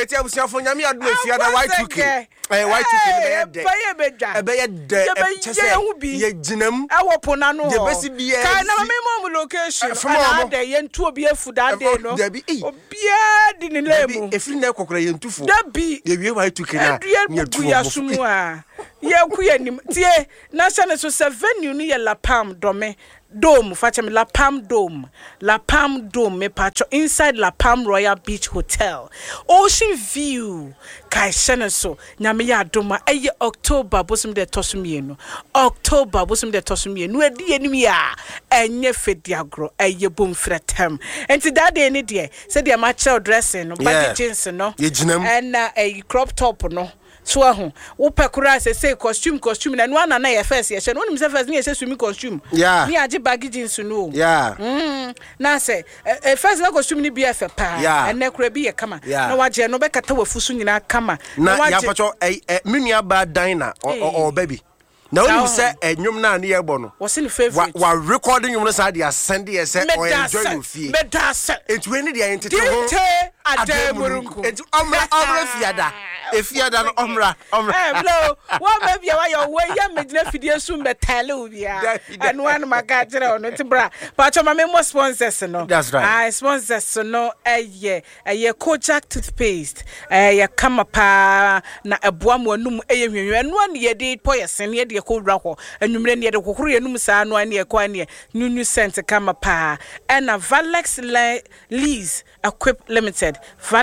eti abusia fo nyame adum efia da Y2K Y2K be ye ginam awo pona no ye besi bia ka na me mom location na da ye ntu obi afu da de no obia di ne lemu efiri na kokora ye ntufo dabi ye wie Y2K na ye tu ya sumu a ye ku ye nim tie na sane so 7 venue ni ye La Palm Dome Dome, Fachem La Palm Dome, me patcho inside La Palm Royal Beach Hotel. Ocean View, Kai Sheneso, Nyamiya Doma, Eye October, Bosom de Tosumieno. October, Bosom de Tosumieno, no di enimia, Enye Fediagro, Eye Boom Fretem. And to that day, any day, said the macho dressing, baggy jeans, no, and a crop top, no. So wo pekura say costume na no na ya first ye no nim say first ni ye swimming costume ni agi baggy jeans no na say first na costume ni bia fe pa and na kura bi ye kama na waje no be kata wafusu nyina kama na ya pacho menua ba dan na o baby na only say enwom na na ye bo no what's in favorite wa recording you no say dey send ye say o enjoy you fie it we need dey entity ho ademurunku it omra fiada efiada no omra blow what maybe why your way ya medina fidie sum betale bia and one maka kire ono tibra pacho mama mo sponsors no that's right sponsors no eye Kojak toothpaste ye kama pa na aboa mo anum eye hwenwe no an ye de poyesen ye de ko wra ho anwumre ne ye de kokoro ye num sa no an ye kwa ne nunu scent kama pa and a Valex Lease Equip Limited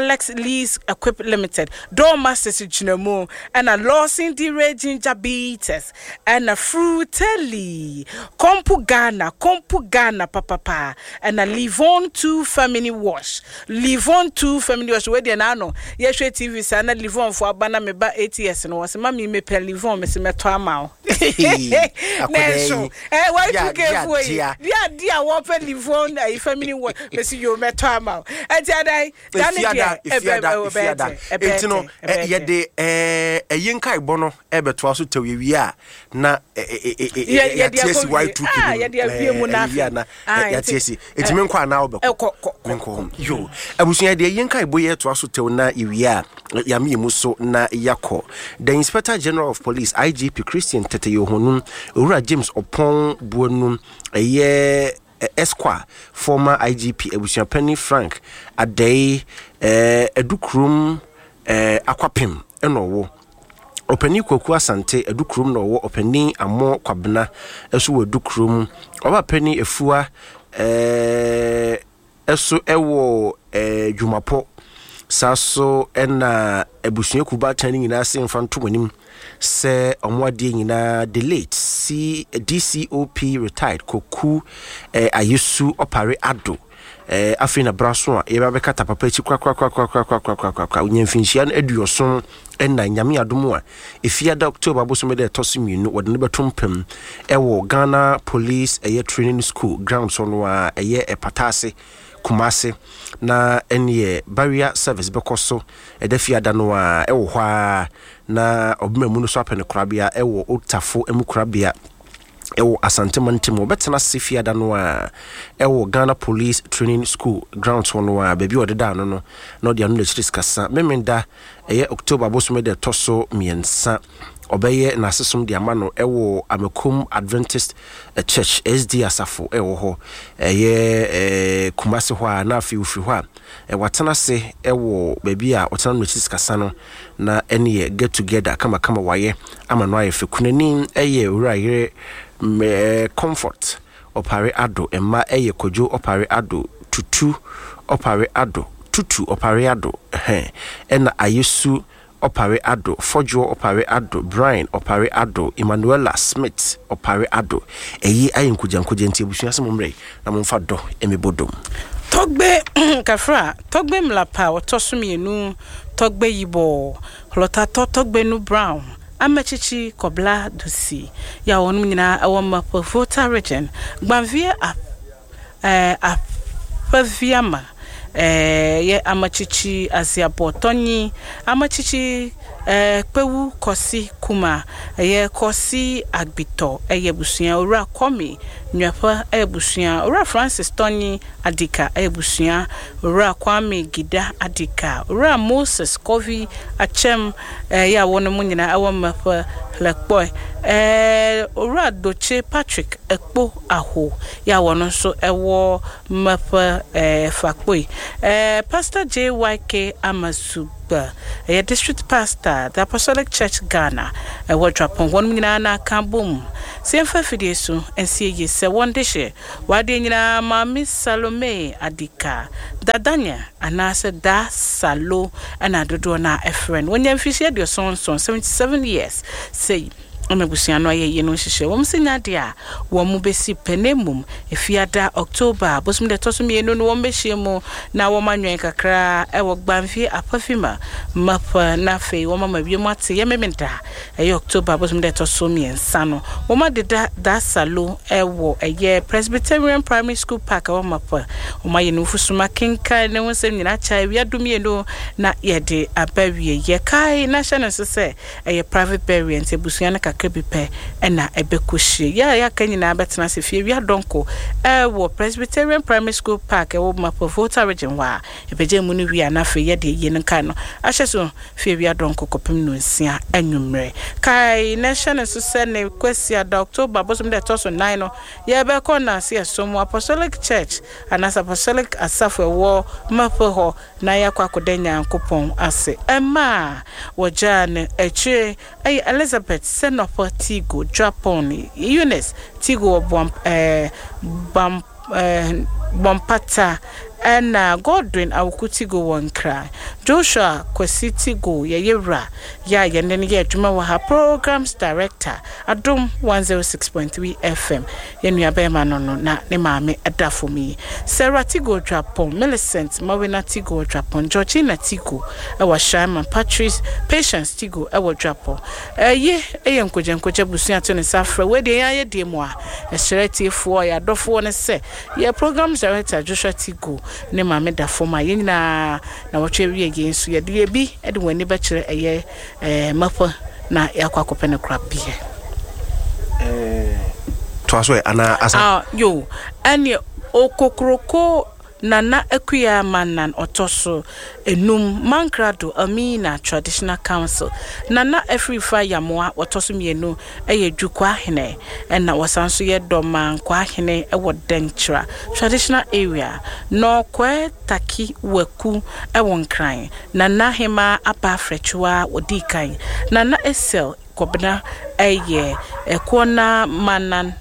Door Masters Chinamo and a Lawson D Ginger Beaters and a Fruitelli Kompu Ghana papa and a Livon 2 family wash where they know yes TV sana Livon for abana me ba 8 years no was mami me pe Livon me se meto amao why you give way dia wo pe Livon a family wash me se you meto amao Ifiada etino ye de yinkai bono ebeto aso tawi a na ye tiesi Y2K ye de abie mu na ya tiesi etimi nkwa na obeko menko yo abusuya de yinkai boye to aso tawi na iwi a ya miemu so na yakọ the Inspector General of Police IGP Christian Teteyo honum Owura James Opon Buonum Esquire, former IGP Ebusia Penny Frank Adey Edukrum Aquapim enowo Openi Kwaku Asante Edukrum no wo Openi Amo Kwabena esu Edukrum Oba Penny Efua esu ewo Jumapo Saso ena Ebusia Kuba tani nyina se mfanto anim se omwade nyina the late DCOP retired Koku Ayesu Opare Ado afina braso a yeba bekata papa chi kwa unyemfinhia na aduoson na nyame adomu a efiada October boso de tosimienu wode ne betompem ewo Ghana Police Training School grounds on a epatase Kumase na enye barrier service bekoso edafiada no a ewo hwa na obemamu no so apene korabia ewo otafo emukorabia ewo Asante Mantimo betena sefiada no a ewo Ghana Police Training School grounds no a baby odeda no no na de anu le chiris kasa memenda October boso de toso miensa obeye na asesum de amano ewo Amekum Adventist Church SD Asafo ewo ho Kumase ho na afi ufi ho watana se ewo baby a watana no chiris kasa no na ene get together kama waye amano ayefe kunani ura Comfort Opare Ado Emma Kojo Opare Ado Tutu Opare Ado ena Ayesu Opare Ado Fojo Opare Ado Brian Opare Ado Emmanuela Smith Opare Ado ayinkujankuja nti ebusuya se momre na momfa do emebodom Togbe kafra togbe mlapa otosumienu togbe yibo lota togbe nu brown Amachichi Kobla Dusi ya wonu nyina awoma Volta region gbanvie a paviama ye amachichi asiabotoni amachichi pewu kosi kuma ye kosi agbito busuya ora komi nyafa busuya ora Francis Tony adika busuya ora Kwame Gida adika ora Moses Kovi achem ya wono munyina awo mafa lekboy ora Doche Patrick ekpo aho ya wono so ewo mafa fakboy Pastor JYK Amasu a district pastor, the Apostolic Church Ghana, a word drop on 1 million boom. Same for Fidesu and see ye say one dish. Why didn't Mammy Salome Adika, Dadanya, and I said da Salo, and I do na a friend. When you officiate your son 77 years, say. Omebusiano ye no hihye wom sinadia wo mu besi penemum efiada October bosum de tosumi no wo mbehye mu na wo manwen kakra e wo gbanfie apafima mapa na fe wo mama biemu ate ye mementa e October bosum de tosumi ensano wo ma de da salo e wo eye Presbyterian Primary School Park wo mapa wo ma ye no fusuma kenka ne wo sem nyina cha wiadumi no na ye de abawie ye kai na hye no se eye private burial ebusuana kebipe ena ebekushi ya kanyina betena se fie wi adonko wo Presbyterian Primary School Park wo Mapofota region wa ebeje mu no wi anafe ye de ye nka no ahyeso fie wi adonko kopem no nsia anwumre kai nation so se ne kwasia October bosom de toso 9 no ye be kona se somo Apostolic Church anas Apostolic asafo wo Mapoho na yakwa kodenya nkopon ase ema wojane eche Elizabeth Senopo Tigo Japon Eunice Tigo Bompata and Godwin Awukutigo one cry Joshua Kwesitigo Yayera ya yenden ye adwuma wa ha programs director Adom 106.3 FM yenu abema no na ne maame adafo mi Sarah Tigo Japon Millicent Mawena Tigo Japon Georgina Tigo ewa Shama Patrice Patience Tigo ewa Japon ye enkoje busu ato ne safra we de ya de mo a eshereti fo ya dofo ne se ye programs director Joshua Tigo ne maame dafo ma ye nyina na wotwe wie gensu ye de bi e de wani ba kire eye mapa na yakwa kopene krapie to aso ana asa yo ani okokroko nana akuya manan otoso enum mankrado Amina Traditional Council nana afrifa yamoa otoso mienu eyedwukwa hene na wasanso ye doman kwa hene ewo denchra traditional area no kwe taki waku ewon kran nana hema apa frechwa odikan nana esel kobna eye ekona manan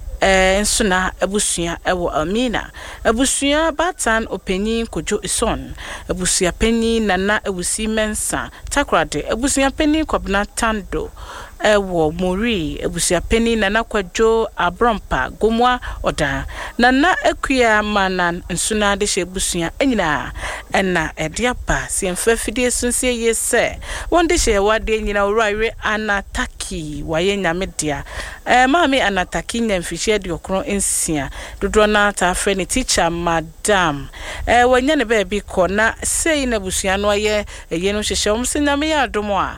ensuna abusuya ewo Amina abusuya batan openyin kojo ison abusuya penyi nana ewusi mensa takrade abusuya penyi kwabna tando ewo mori abusuya penyi nana kwajo abrompa gomwa oda nana akuya manan ensuna de she abusuya enyina ena ediapa siemfafide sunsie yese wonde she wade nyina owraire anataki waye nyamedia maami anataki nyamfishi de okron ensia dodo na ta friend teacher madam wanya ne ba bi ko na sei na busua no ye no hyehye omsenyame ya adomo a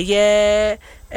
ye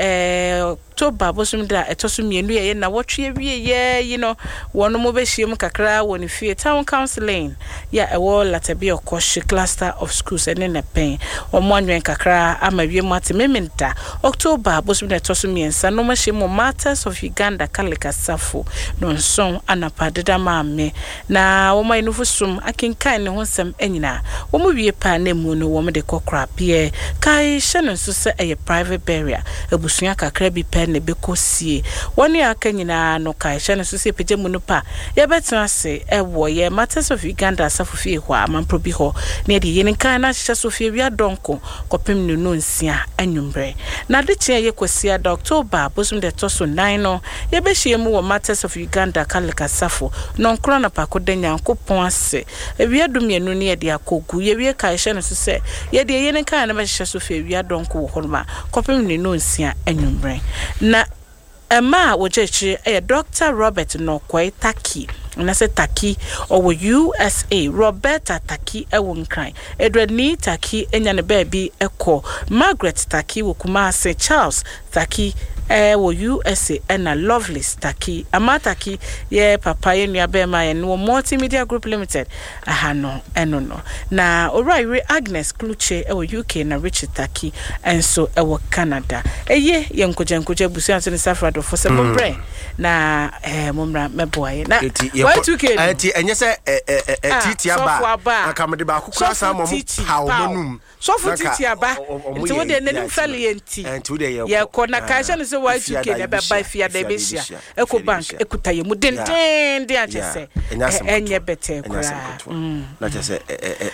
October bosum da etosum yenu ye na wotwe wie ye wono mo behiem kakra woni fie town counseling ya ewo latabi okoshi cluster of schools ene na pen omonwen kakra amawie mate mementa October bosum da etosum yensa no mahiem Martyrs of Uganda Kalika Safo no nson anapadeda maame na wo mai no fusum akinkan ne honsem enyina wo mo wie pa na mu no wo mo de kokra pie kai hye so se eye private burial ebusuya kakra bi pe ne bekosie woni aka nyina no kai hye so se peje mu no pa ye betena se ewo ye Martyrs of Uganda Safo ho amampro bi ho ne de yin kan na hye so fie wi adonko kopem no nsia anwumbre na de che ye kwasia da October bosum de toso 9 no ye behie mu wo Martyrs of Uganda Kalika Safo no nkro na pakoda nyankopon ase wi adumienu ne ye de akogu ye wi kai hye no so se ye de yin kan na be hye so fie wi adonko ho ma kopem no nsia anwumbre na Emma wojechi Dr. Robert Nokwe Taki. And I said Taki or USA Roberta Taki Ewonkran Edwardni Taki Enyane baby Echo Margaret Taki Wokumase Charles Taki wo USA and a Lovelace Taki Amataki ye papa yenua bema ye no multimedia group limited aha no eno na alright Agnes Kluche UK na Richard Taki and so Canada ye yenkoje busu anso ni safrado for se mombre na momra meboye na Y2K ati enye se titi aba akamede ba akukura sa mo hawo so for titi aba nti wo de nanim fele enti ye ko na ka sha no so Y2K na ba fia da besia Eco Bank ekutaye mu den de achese enye bete kura na chese